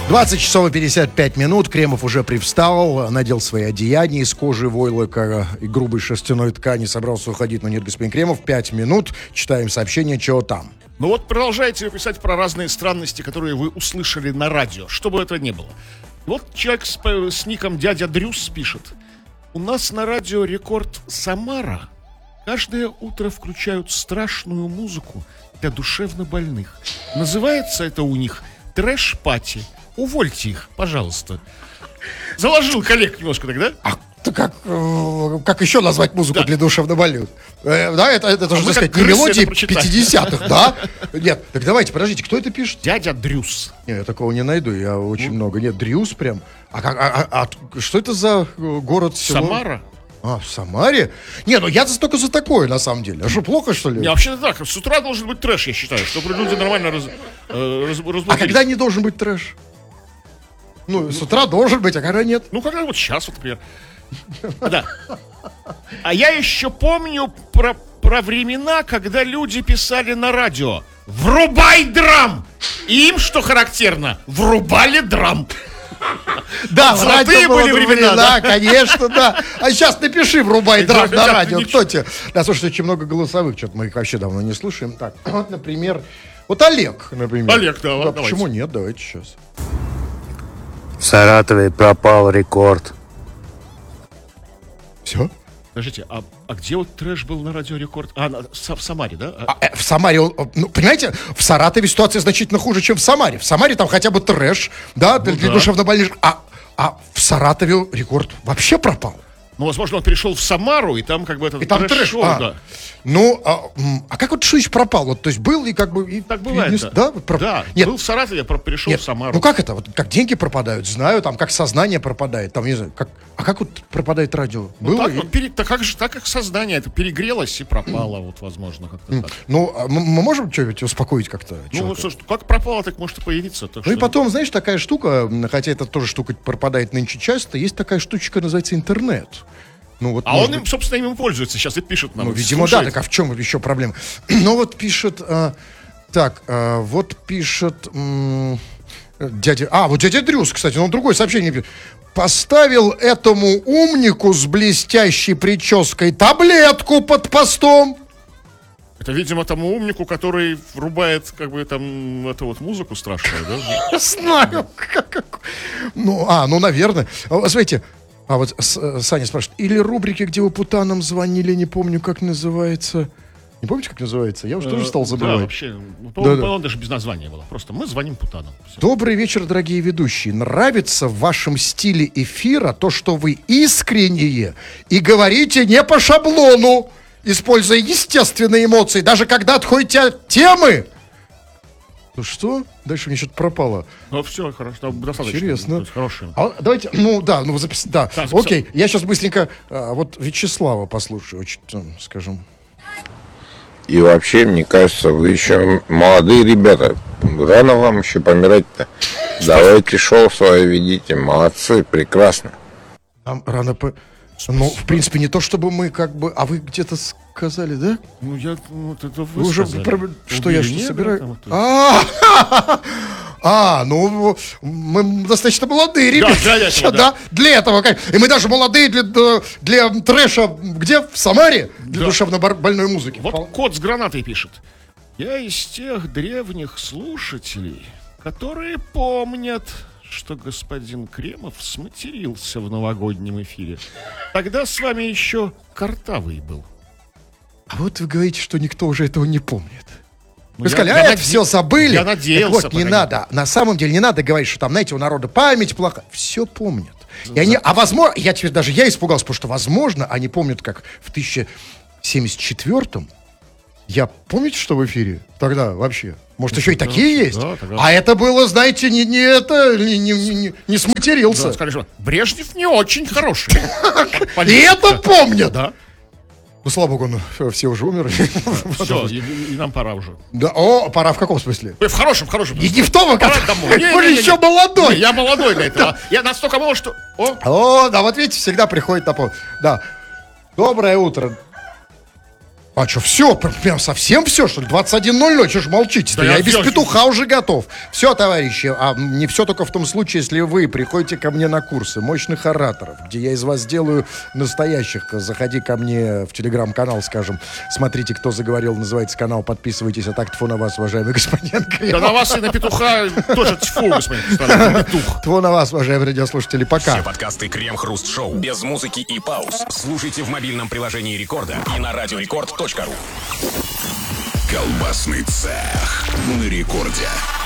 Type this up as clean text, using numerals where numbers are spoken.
20 часов и 55 минут. Кремов уже привстал, надел свои одеяния из кожи, войлока и грубой шерстяной ткани. Собрался уходить, но нет, господин Кремов. 5 минут. Читаем сообщение, чего там. Ну вот продолжайте писать про разные странности, которые вы услышали на радио, что бы это ни было. Вот человек с ником Дядя Дрюс пишет. У нас на радио Рекорд Самара каждое утро включают страшную музыку для душевнобольных. Называется это у них трэш-пати. Увольте их, пожалуйста. Заложил коллег немножко тогда. Как еще назвать музыку для душевнобольных? Да, это же, так сказать, не мелодии 50-х, да? Нет, так давайте, подождите, кто это пишет? Дядя Дрюс. Нет, я такого не найду, я очень много. Нет, Дрюс прям. Что это за город, село? Самара. В Самаре? Не, ну я только за такое, на самом деле. А что, плохо, что ли? Не, вообще так, с утра должен быть трэш, я считаю, чтобы люди нормально разбудились. А когда не должен быть трэш? Ну, с утра должен быть, а когда нет? Ну, когда вот сейчас, вот, например. Да. А я еще помню про времена, когда люди писали на радио: «Врубай драм!» И им, что характерно, врубали драм. Да, в радио были времена, да, конечно, да. А сейчас напиши «Врубай драм» на радио. Кто тебе? Да, слушайте, очень много голосовых, что-то мы их вообще давно не слушаем. Так, вот, например, вот Олег, например. Олег, да, почему нет? Давайте сейчас. В Саратове пропал рекорд. Все? Подождите, а где вот трэш был на радио Рекорд? В Самаре, да? В Самаре, ну, понимаете, в Саратове ситуация значительно хуже, чем в Самаре. В Самаре там хотя бы трэш, да, для душевнобольных. А в Саратове Рекорд вообще пропал. Ну, возможно, он перешел в Самару, и там как бы этот трэш шел, да. Ну, как вот Шич пропал? Вот, то есть был и как бы... Так бывает, да? Да, Нет. был в Саратове, перешел в Самару. Ну, как это? Вот как деньги пропадают, знаю, там, как сознание пропадает, там, не знаю, как вот пропадает радио? Ну, было? так как сознание это перегрелось и пропало, вот, возможно, как-то так. Ну, мы можем что-нибудь успокоить как-то? Ну, вот, слушай, как пропало, так может и появиться. Так и потом, знаешь, такая штука, хотя это тоже штука пропадает нынче часто, есть такая штучка, называется интернет. Ну, вот, он им, собственно, им пользуется сейчас и пишет нам. Ну, видимо, да, так а в чем еще проблема? Ну, вот пишет, вот пишет дядя... вот дядя Дрюс, кстати, он другое сообщение пишет. Поставил этому умнику с блестящей прической таблетку под постом. Это, видимо, тому умнику, который врубает, как бы, там, эту вот музыку страшную, да? Знаю. Ну, наверное. Смотрите, вот Саня спрашивает, или рубрики, где вы путанам звонили, не помню, как называется. Не помните, как называется? Я уже тоже стал забывать. Да, вообще, по-моему, даже без названия было. Просто мы звоним путанам. Все. Добрый вечер, дорогие ведущие. Нравится в вашем стиле эфира то, что вы искренние и говорите не по шаблону, используя естественные эмоции, даже когда отходите от темы. Ну что? Дальше мне что-то пропало. Ну все, хорошо, достаточно. Интересно. Хорошее. Давайте, записать. Да. Окей, я сейчас быстренько вот Вячеслава послушаю, скажем. И вообще, мне кажется, вы еще молодые ребята. Рано вам еще помирать-то. Давайте шоу свое ведите. Молодцы, прекрасно. Нам рано Ну, в принципе, не то, чтобы мы как бы... А вы где-то сказали, да? Ну, это вы уже сказали. Что я что собираю? Ну, мы достаточно молодые ребята. Да, для этого. И мы даже молодые для трэша. Где? В Самаре? Для душевно-больной музыки. Вот кот с гранатой пишет. Я из тех древних слушателей, которые помнят, что господин Кремов сматерился в новогоднем эфире. Тогда с вами еще картавый был. А вот вы говорите, что никто уже этого не помнит. Вы сказали, все забыли. Я надеялся. Так вот, не надо. На самом деле не надо говорить, что там, знаете, у народа память плохая. Все помнят. Возможно, я испугался, потому что, возможно, они помнят, как в 1074-м. Я помните, что в эфире тогда вообще? Может, еще и такие есть? Да, а это было, знаете, не сматерился. Да, скажи, Брежнев не очень хороший. И это помнят. Да. Ну, слава богу, все уже умерли. Все, и нам пора уже. Да, пора в каком смысле? В хорошем. И не в том, пора домой. Вы же еще молодой. Я молодой для этого. Я настолько молод, что... Да, вот видите, всегда приходит на помощь. Да. Доброе утро. А что, все? Прям совсем все, что ли? 21:00, что ж молчите-то? Да Я я и без взял. петуха уже готов. Все, товарищи, а не все только в том случае, если вы приходите ко мне на курсы мощных ораторов, где я из вас сделаю настоящих. Заходи ко мне в телеграм-канал, скажем, смотрите, кто заговорил, называется канал, подписывайтесь, а так тьфу на вас, уважаемый господин Да Кремов. на вас и на петуха тоже тьфу, господин Сталин, петух. Тьфу на вас, уважаемые радиослушатели, пока. Все подкасты Крем-Хруст-Шоу без музыки и пауз. Слушайте в мобильном приложении Рекорда и на радиорекорд.ру. Колбасный цех на рекорде.